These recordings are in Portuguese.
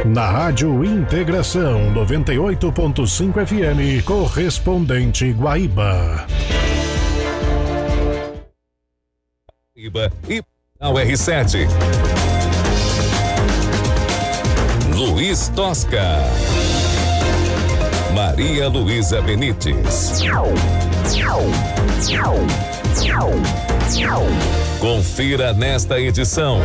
Na Rádio Integração 98.5 FM, correspondente Guaíba. E ao R7. Luiz Tosca. Maria Luísa Benites. Confira nesta edição.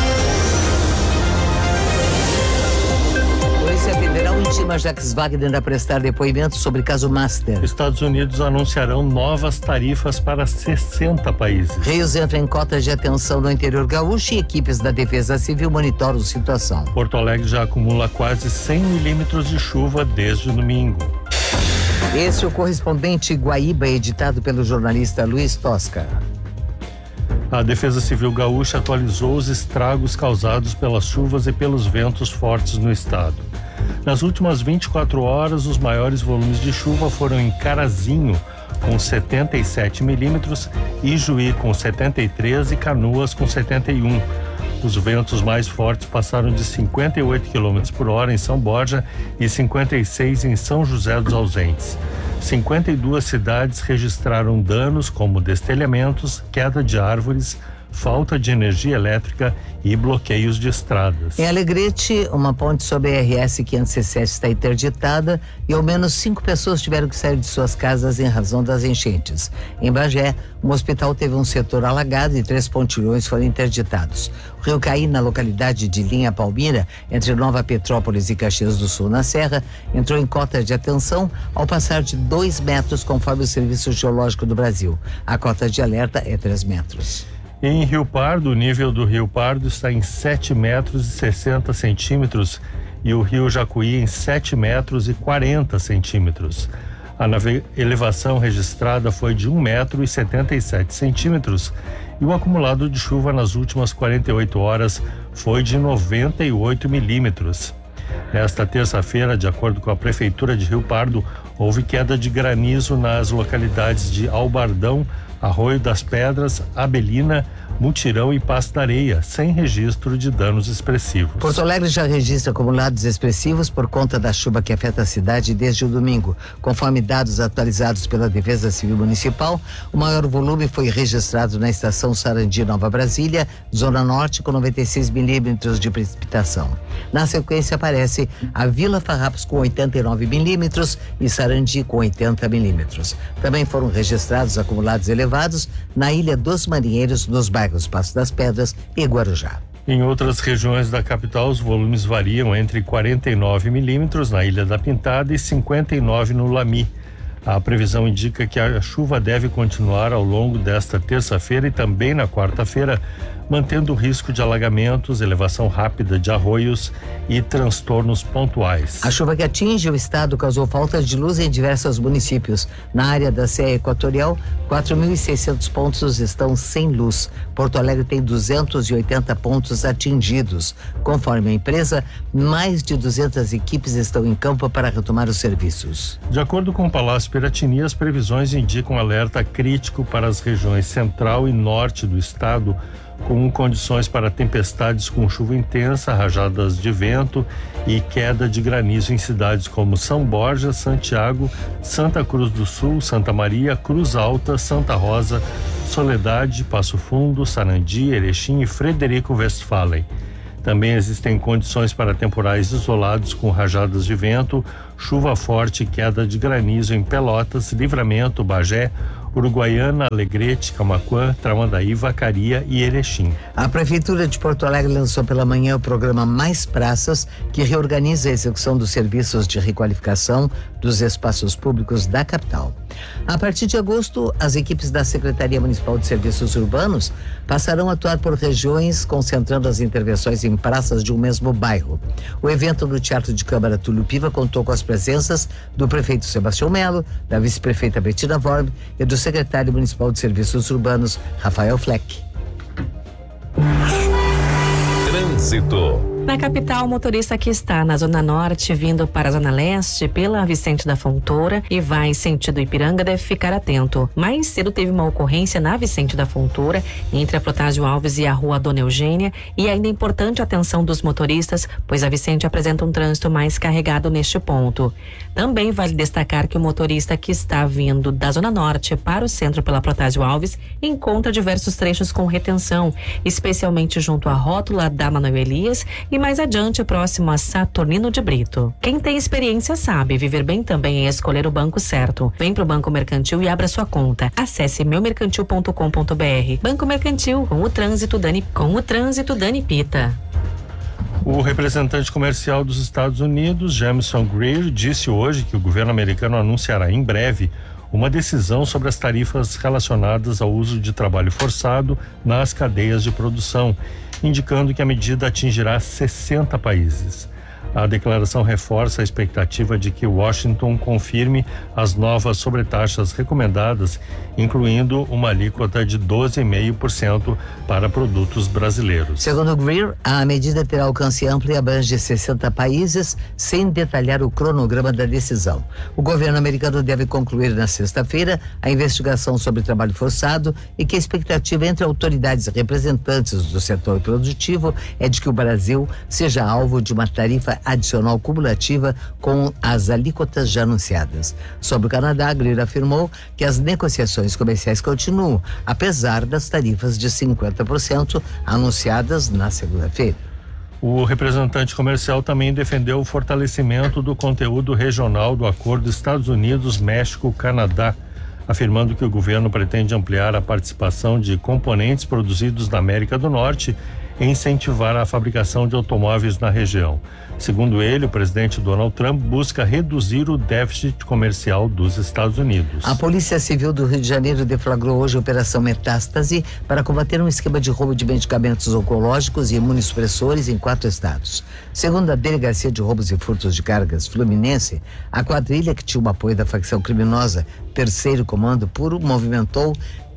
Polícia Federal intima Jacques Wagner a prestar depoimento sobre caso Master. Estados Unidos anunciarão novas tarifas para 60 países. Rios entra em cotas de atenção no interior gaúcho e equipes da Defesa Civil monitoram a situação. Porto Alegre já acumula quase 100 milímetros de chuva desde o domingo. Esse é o correspondente Guaíba, editado pelo jornalista Luiz Tosca. A Defesa Civil Gaúcha atualizou os estragos causados pelas chuvas e pelos ventos fortes no estado. Nas últimas 24 horas, os maiores volumes de chuva foram em Carazinho, com 77 milímetros, Ijuí, com 73 e Canoas, com 71. Os ventos mais fortes passaram de 58 km por hora em São Borja e 56 em São José dos Ausentes. 52 cidades registraram danos como destelhamentos, queda de árvores, falta de energia elétrica e bloqueios de estradas. Em Alegrete, uma ponte sobre a RS 507 está interditada e ao menos 5 pessoas tiveram que sair de suas casas em razão das enchentes. Em Bagé, um hospital teve um setor alagado e 3 pontilhões foram interditados. O rio Caí, na localidade de Linha Palmira, entre Nova Petrópolis e Caxias do Sul, na Serra, entrou em cota de atenção ao passar de 2 metros, conforme o Serviço Geológico do Brasil. A cota de alerta é 3 metros. Em Rio Pardo, o nível do Rio Pardo está em 7 metros e 60 centímetros e o Rio Jacuí em 7 metros e 40 centímetros. A elevação registrada foi de 1 metro e 77 centímetros e o acumulado de chuva nas últimas 48 horas foi de 98 milímetros. Nesta terça-feira, de acordo com a Prefeitura de Rio Pardo, houve queda de granizo nas localidades de Albardão, Arroio das Pedras, Abelina, Mutirão e Passo da Areia, sem registro de danos expressivos. Porto Alegre já registra acumulados expressivos por conta da chuva que afeta a cidade desde o domingo. Conforme dados atualizados pela Defesa Civil Municipal, o maior volume foi registrado na estação Sarandi, Nova Brasília, Zona Norte, com 96 milímetros de precipitação. Na sequência aparece a Vila Farrapos com 89 milímetros e Sarandi com 80 milímetros. Também foram registrados acumulados elevados na Ilha dos Marinheiros, nos bairros Passo das Pedras e Guarujá. Em outras regiões da capital, os volumes variam entre 49 milímetros na Ilha da Pintada e 59 no Lami. A previsão indica que a chuva deve continuar ao longo desta terça-feira e também na quarta-feira, mantendo o risco de alagamentos, elevação rápida de arroios e transtornos pontuais. A chuva que atinge o estado causou falta de luz em diversos municípios. Na área da Serra Equatorial, 4.600 pontos estão sem luz. Porto Alegre tem 280 pontos atingidos. Conforme a empresa, mais de 200 equipes estão em campo para retomar os serviços. De acordo com o Palácio Piratini, as previsões indicam alerta crítico para as regiões central e norte do estado, com condições para tempestades com chuva intensa, rajadas de vento e queda de granizo em cidades como São Borja, Santiago, Santa Cruz do Sul, Santa Maria, Cruz Alta, Santa Rosa, Soledade, Passo Fundo, Sarandi, Erechim e Frederico Westphalen. Também existem condições para temporais isolados com rajadas de vento, chuva forte e queda de granizo em Pelotas, Livramento, Bagé, Uruguaiana, Alegrete, Camaquã, Tramandaí, Vacaria e Erechim. A Prefeitura de Porto Alegre lançou pela manhã o programa Mais Praças, que reorganiza a execução dos serviços de requalificação dos espaços públicos da capital. A partir de agosto, as equipes da Secretaria Municipal de Serviços Urbanos passarão a atuar por regiões, concentrando as intervenções em praças de um mesmo bairro. O evento no Teatro de Câmara Túlio Piva contou com as presenças do prefeito Sebastião Melo, da vice-prefeita Bettina Vorb e do secretário municipal de Serviços Urbanos, Rafael Fleck. Trânsito. Na capital, o motorista que está na Zona Norte vindo para a Zona Leste pela Vicente da Fontoura e vai sentido Ipiranga deve ficar atento. Mais cedo teve uma ocorrência na Vicente da Fontoura entre a Protásio Alves e a Rua Dona Eugênia, e ainda é importante a atenção dos motoristas, pois a Vicente apresenta um trânsito mais carregado neste ponto. Também vale destacar que o motorista que está vindo da Zona Norte para o centro pela Protásio Alves encontra diversos trechos com retenção, especialmente junto à rótula da Manuel Elias e mais adiante próximo a Saturnino de Brito. Quem tem experiência sabe, viver bem também é escolher o banco certo. Vem pro Banco Mercantil e abra sua conta. Acesse meumercantil.com.br. Banco Mercantil, com o trânsito Dani Pita. O representante comercial dos Estados Unidos, Jamieson Greer, disse hoje que o governo americano anunciará em breve uma decisão sobre as tarifas relacionadas ao uso de trabalho forçado nas cadeias de produção, indicando que a medida atingirá 60 países. A declaração reforça a expectativa de que Washington confirme as novas sobretaxas recomendadas, incluindo uma alíquota de 12,5% para produtos brasileiros. Segundo Greer, a medida terá alcance amplo e abrange 60 países, sem detalhar o cronograma da decisão. O governo americano deve concluir na sexta-feira a investigação sobre trabalho forçado e que a expectativa entre autoridades e representantes do setor produtivo é de que o Brasil seja alvo de uma tarifa adicional cumulativa com as alíquotas já anunciadas. Sobre o Canadá, Greer afirmou que as negociações comerciais continuam, apesar das tarifas de 50% anunciadas na segunda-feira. O representante comercial também defendeu o fortalecimento do conteúdo regional do Acordo Estados Unidos-México-Canadá, afirmando que o governo pretende ampliar a participação de componentes produzidos na América do Norte e incentivar a fabricação de automóveis na região. Segundo ele, o presidente Donald Trump busca reduzir o déficit comercial dos Estados Unidos. A Polícia Civil do Rio de Janeiro deflagrou hoje a Operação Metástase para combater um esquema de roubo de medicamentos oncológicos e imunossupressores em 4 estados. Segundo a Delegacia de Roubos e Furtos de Cargas Fluminense, a quadrilha, que tinha o apoio da facção criminosa Terceiro Comando Puro, movimentou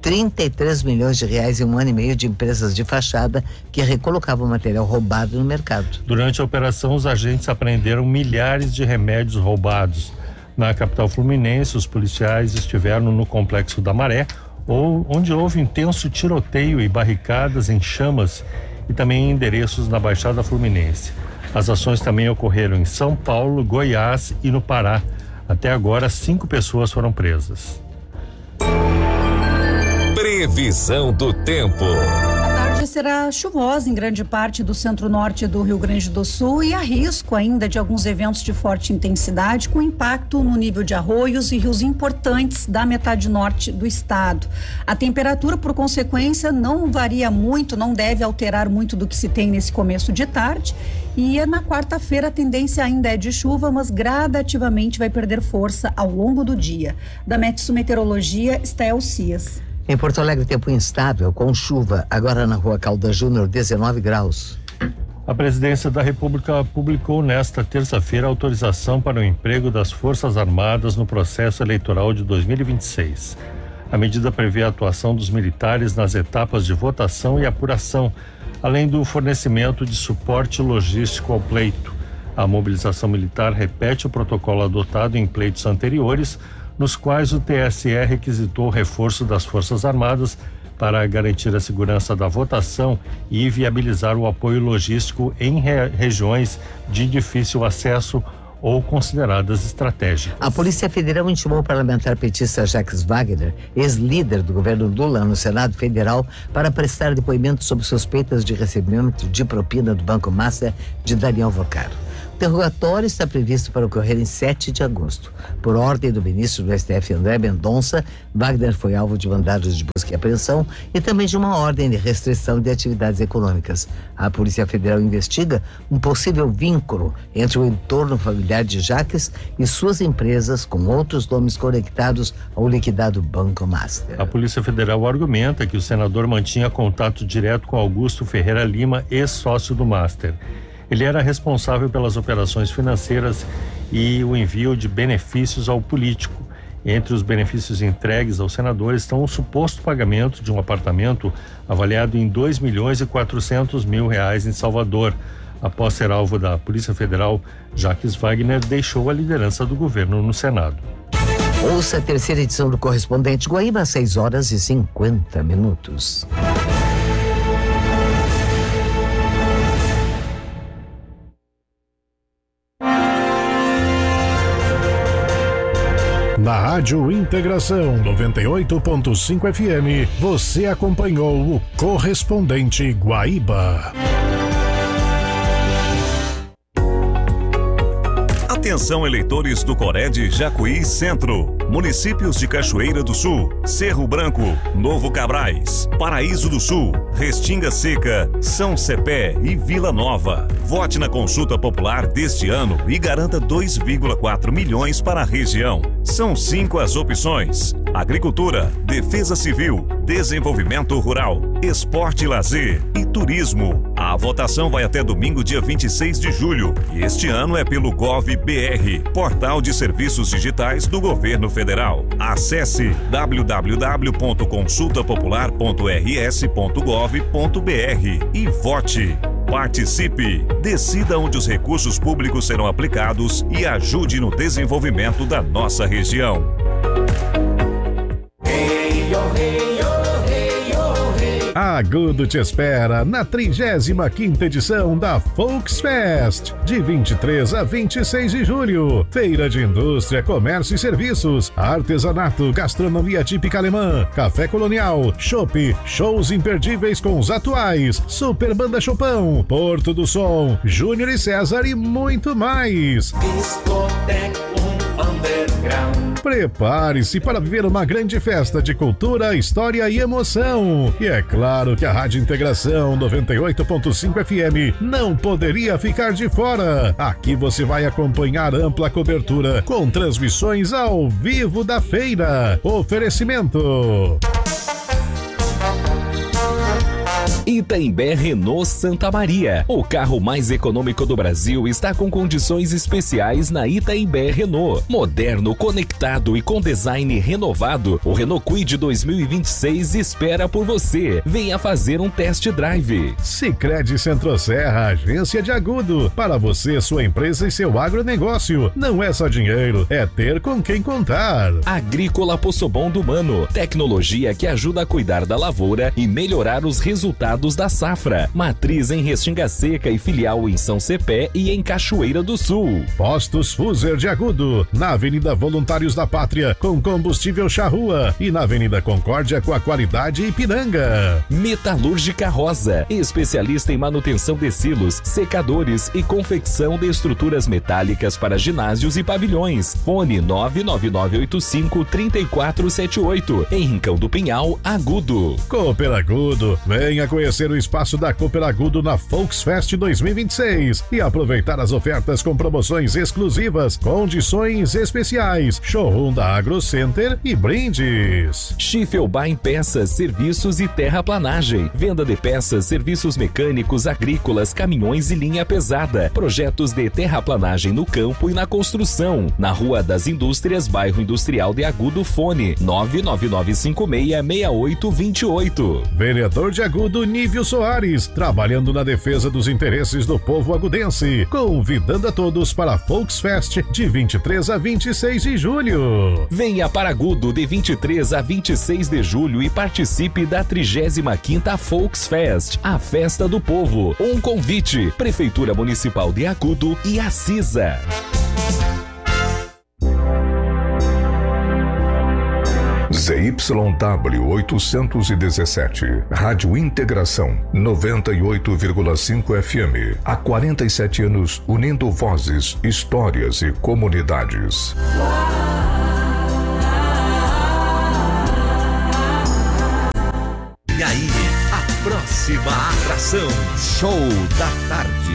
33 milhões de reais em 1 ano e meio de empresas de fachada que recolocavam material roubado no mercado. Durante a operação, os agentes apreenderam milhares de remédios roubados. Na capital fluminense, os policiais estiveram no Complexo da Maré, onde houve intenso tiroteio e barricadas em chamas, e também em endereços na Baixada Fluminense. As ações também ocorreram em São Paulo, Goiás e no Pará. Até agora, 5 pessoas foram presas. Previsão do tempo. A tarde será chuvosa em grande parte do centro-norte do Rio Grande do Sul e há risco ainda de alguns eventos de forte intensidade com impacto no nível de arroios e rios importantes da metade norte do estado. A temperatura, por consequência, não varia muito, não deve alterar muito do que se tem nesse começo de tarde. E na quarta-feira a tendência ainda é de chuva, mas gradativamente vai perder força ao longo do dia. Da Metsu Meteorologia, Estel Cias. Em Porto Alegre, tempo instável, com chuva. Agora na Rua Caldas Júnior, 19 graus. A Presidência da República publicou nesta terça-feira a autorização para o emprego das Forças Armadas no processo eleitoral de 2026. A medida prevê a atuação dos militares nas etapas de votação e apuração, além do fornecimento de suporte logístico ao pleito. A mobilização militar repete o protocolo adotado em pleitos anteriores, nos quais o TSE requisitou o reforço das Forças Armadas para garantir a segurança da votação e viabilizar o apoio logístico em regiões de difícil acesso ou consideradas estratégicas. A Polícia Federal intimou o parlamentar petista Jacques Wagner, ex-líder do governo Lula no Senado Federal, para prestar depoimento sobre suspeitas de recebimento de propina do Banco Master de Daniel Vocaro. O interrogatório está previsto para ocorrer em 7 de agosto. Por ordem do ministro do STF, André Mendonça, Wagner foi alvo de mandados de busca e apreensão e também de uma ordem de restrição de atividades econômicas. A Polícia Federal investiga um possível vínculo entre o entorno familiar de Jacques e suas empresas com outros nomes conectados ao liquidado Banco Master. A Polícia Federal argumenta que o senador mantinha contato direto com Augusto Ferreira Lima, ex-sócio do Master. Ele era responsável pelas operações financeiras e o envio de benefícios ao político. Entre os benefícios entregues ao senador estão o suposto pagamento de um apartamento avaliado em R$ 2.400.000 em Salvador, após ser alvo da Polícia Federal, Jacques Wagner deixou a liderança do governo no Senado. Ouça a terceira edição do Correspondente Guaíba às 6h50. Na Rádio Integração 98.5 FM, você acompanhou o Correspondente Guaíba. Atenção, eleitores do Cored Jacuí Centro, municípios de Cachoeira do Sul, Cerro Branco, Novo Cabrais, Paraíso do Sul, Restinga Seca, São Cepé e Vila Nova. Vote na consulta popular deste ano e garanta 2,4 milhões para a região. São 5 as opções: agricultura, defesa civil, desenvolvimento rural, esporte e lazer e turismo. A votação vai até domingo, dia 26 de julho, e este ano é pelo GovBR, Portal de Serviços Digitais do Governo Federal. Acesse www.consultapopular.rs.gov.br e vote. Participe, decida onde os recursos públicos serão aplicados e ajude no desenvolvimento da nossa região. A Agudo te espera na 35ª edição da Volksfest, de 23 a 26 de julho. Feira de Indústria, Comércio e Serviços, Artesanato, Gastronomia Típica Alemã, Café Colonial, Chopp, shows imperdíveis com os atuais, Super Banda Chopão, Porto do Som, Júnior e César e muito mais. Prepare-se para viver uma grande festa de cultura, história e emoção. E é claro que a Rádio Integração 98.5 FM não poderia ficar de fora. Aqui você vai acompanhar ampla cobertura com transmissões ao vivo da feira. Oferecimento: Itaimbé Renault Santa Maria. O carro mais econômico do Brasil está com condições especiais na Itaimbé Renault. Moderno, conectado e com design renovado, o Renault Kwid 2026 espera por você. Venha fazer um test drive. Sicredi Centro-Serra, agência de Agudo. Para você, sua empresa e seu agronegócio. Não é só dinheiro, é ter com quem contar. Agrícola Possobon do Mano. Tecnologia que ajuda a cuidar da lavoura e melhorar os resultados da safra. Matriz em Restinga Seca e filial em São Cepé e em Cachoeira do Sul. Postos Fuser de Agudo, na Avenida Voluntários da Pátria, com combustível Charrua, e na Avenida Concórdia, com a qualidade Ipiranga. Metalúrgica Rosa, especialista em manutenção de silos, secadores e confecção de estruturas metálicas para ginásios e pavilhões. Fone 99985-3478, em Rincão do Pinhal, Agudo. Cooper Agudo, venha conhecer o espaço da Cooper Agudo na Volksfest 2026 e aproveitar as ofertas com promoções exclusivas, condições especiais, showroom da Agro Center e brindes. Schiffelbein Peças, Serviços e Terraplanagem. Venda de peças, serviços mecânicos, agrícolas, caminhões e linha pesada. Projetos de terraplanagem no campo e na construção. Na Rua das Indústrias, Bairro Industrial de Agudo. Fone 999566828. Vereador de Agudo, Nívio Soares, trabalhando na defesa dos interesses do povo agudense, convidando a todos para a Volksfest de 23 a 26 de julho. Venha para Agudo de 23 a 26 de julho e participe da 35ª Volksfest, a festa do povo. Um convite: Prefeitura Municipal de Agudo e a CISA. ZYW 817, Rádio Integração 98,5 FM. Há 47 anos unindo vozes, histórias e comunidades. E aí, a próxima atração: Show da Tarde.